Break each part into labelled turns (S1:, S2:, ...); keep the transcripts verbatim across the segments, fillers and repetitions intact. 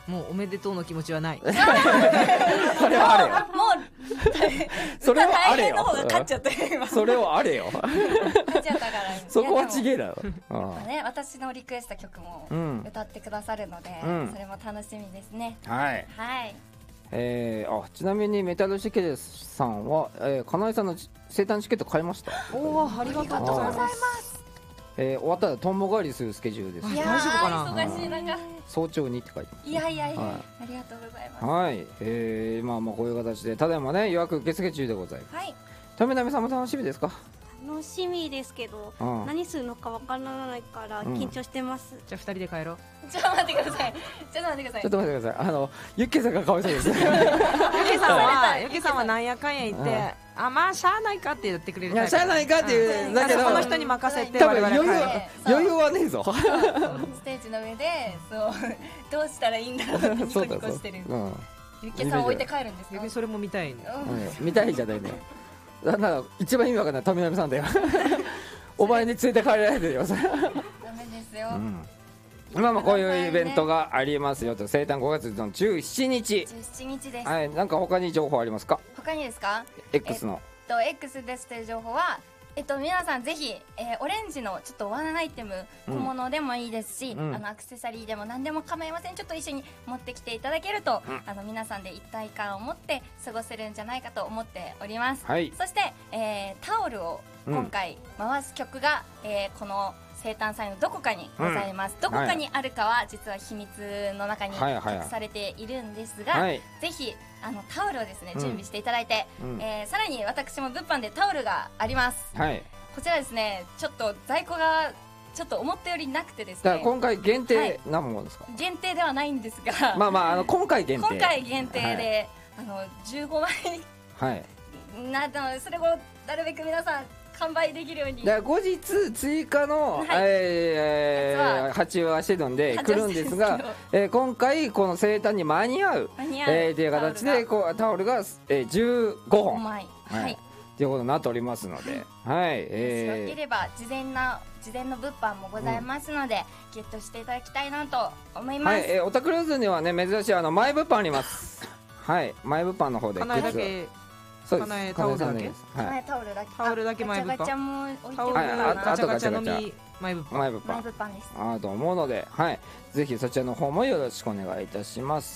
S1: もうおめでとうの気持ちはない。
S2: それはあれよ。
S3: もう
S2: それはあれよ。
S3: 歌大変の方が勝っちゃったよ今。
S2: それはあれよ。
S3: 勝っちゃったから。
S2: そこはちげえだろ。
S3: まあね、私のリクエスト曲も歌ってくださるので、
S2: うん、
S3: それも楽しみですね。
S2: はい。
S3: はい。
S2: えー、あちなみにメタルシケレスさんは、えー、かなえさんの生誕チケット買いました。
S1: おお、ありがとうございます。
S2: えー、終わったらとんぼ帰りするスケジュールです。
S3: いやー、
S1: 大丈夫かな。
S3: 忙しい中
S2: 早朝にって書いてます、
S3: ね。いやいやいや、
S2: はい、
S3: ありがとうございます。
S2: はい、えー、まあまあこういう形でただいまね予約受付中でございます。
S3: はい。
S2: ためなみさんも楽しみですか。
S4: 楽しみですけど、うん、何するのかわからないから緊張してます、うん、
S1: じゃあふたりで帰ろう。
S3: ちょっと待ってください。ちょっと待ってください。
S2: ちょっと待ってください。あのユッケさんがかわいそうです。ユッ
S1: ケさんはユッケさんはなんやかんや言って、うん、あまあしゃあないかって言ってくれる。
S2: いやしゃあないかっていう、うん、
S1: だけどこの人に任せて
S2: 多分余裕余裕はねえぞ。
S3: ステージの上でそうどうしたらいいんだろうってニコニコしてる。ユッケさん置いて帰るんですか。
S1: 逆にそれも見たいね。
S2: 見たいじゃないね。だから一番意味わかんないためなみさんだよ。お前に連れて帰られてるよ。ダメ
S3: ですよ。
S2: まあまあこういうイベントがありますよと。生誕ごがつのじゅうしちにち。
S3: じゅうしちにちです。
S2: はい。なんか他に情報ありますか。
S3: 他にですか。
S2: X の。
S3: えっと X ですという情報は。えっと、皆さんぜひ、えー、オレンジのちょっとワンアイテム小物でもいいですし、うん、あのアクセサリーでも何でも構いません。ちょっと一緒に持ってきていただけると、うん、あの皆さんで一体感を持って過ごせるんじゃないかと思っております、はい、そして、えー、タオルを今回回す曲が、うん、えー、この生誕祭のどこかにございます、うん、どこかにあるかは実は秘密の中に隠されているんですが、はい、ぜひあのタオルをですね、うん、準備していただいて、うん、えー、さらに私も物販でタオルがあります、はい、こちらですねちょっと在庫がちょっと思ったよりなくてですね、だから
S2: 今回限定なものですか。
S3: はい、限定ではないんですが
S2: まあまああの今回限定
S3: 今回限定で、はい、あのじゅうごまいはいなのそれをなるべく皆さん完売できるように。
S2: だから後日追加の、はい、えー、発注はしてるんで来るんですが、えー、今回この生誕に間に合うと、えー、いう形でこうタオルが、えー、じゅうごほん、はい、はい、ということになっておりますので、はい、
S3: えー、よければ事前な事前の物販もございますので、うん、ゲットしていただきたいなと思います。はい、
S2: えー、オタクルーズにはね珍しいあのマイ物販あります。はい、マイ物販の方で
S1: かなえだけそうです。タオルだけ。
S3: はい。タオルだけ。
S1: タオルだけ前物販。
S3: ガチャガチャも置いてるか
S1: な。ガチャガチャのみ前物販。
S2: 前物販。
S3: 前物販です。
S2: あると思うので、はい。ぜひそちらの方もよろしくお願いいたします。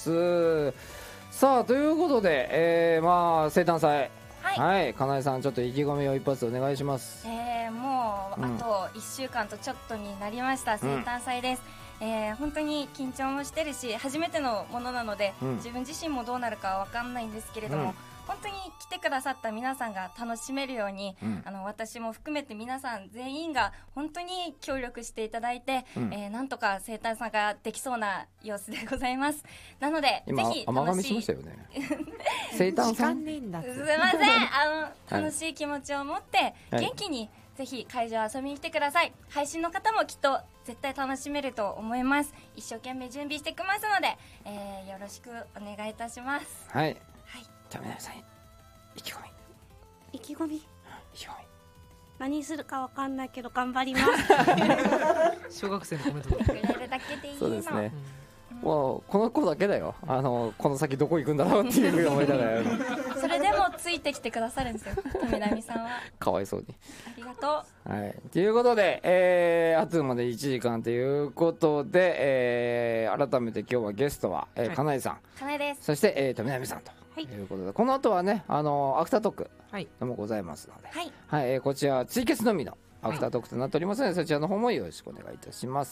S2: さあということで、えー、まあ生誕祭。はい。はい。かなえさんちょっと意気込みを一発お願いします。
S3: えー、もう、うん、あといっしゅうかんとちょっとになりました生誕祭です。うん、えー、本当に緊張もしてるし初めてのものなので、うん、自分自身もどうなるかわかんないんですけれども。うん、本当に来てくださった皆さんが楽しめるように、うん、あの私も含めて皆さん全員が本当に協力していただいて、うん、えー、なんとか生誕祭ができそうな様子でございます。なので
S2: 今
S3: ぜひ
S2: 甘噛みしましたよね。生誕祭
S3: すいません、あの楽しい気持ちを持って元気にぜひ会場遊びに来てください。配信の方もきっと絶対楽しめると思います。一生懸命準備してきますので、えー、よろしくお願いいたします。
S2: はい、はい、じゃあ皆さん意気込み
S4: 意気込み意
S2: 気込み
S4: 何するかわかんないけど頑張りま
S1: す。小学生のコメントだ。
S3: くれるだけでいいの。
S2: そうですね、うん、もうこの子だけだよ。あのこの先どこ行くんだろうっていうふうに思いながら
S3: それでもついてきてくださるんですよ富波さんは。
S2: かわいそうに
S3: ありがと
S2: う。はい、ということで、えー、あとまでいちじかんということで、えー、改めて今日はゲストは、えーはい、かなえさん、
S3: かなえです。
S2: そして、えー、富波さんとということで、この後はね、あのアフタートークもございますので、はいはい、えー、こちらツイキャスのみのアフタートークとなっておりますので、はい、そちらの方もよろしくお願いいたします。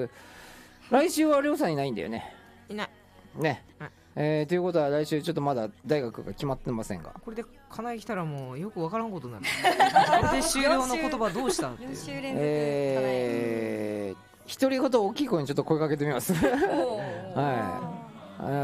S2: 来週はりょうさんいないんだよね。
S1: いない
S2: ね、はい、えー、ということは来週ちょっとまだ大学が決まってませんが、
S1: これでかなえ来たらもうよくわからんことになる。これで終了の言葉どうしたっていう。よんしゅう連続、
S2: えー、独り言大きい声にちょっと声かけてみます。はい、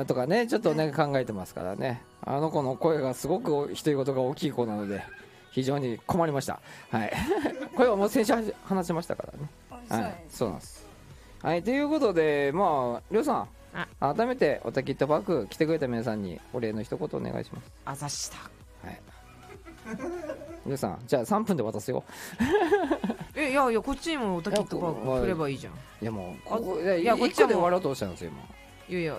S2: とかね、ちょっとね考えてますからね。あの子の声がすごく独り言が大きい子なので非常に困りました。はい、これはもう先週話しましたからね。はい、そうなんです。はい、ということで、まありょうさん、改めてオタキットパーク来てくれた皆さんにお礼の一言お願いします。
S1: あざした。
S2: はい。りょうさん、じゃあさんぷんで渡すよ。
S1: え、いやいや、こっちにもオタキットパーク来ればいいじゃん。
S2: いやもうここ、いやこっちで終わろうとしたんですよ今。
S1: いやいや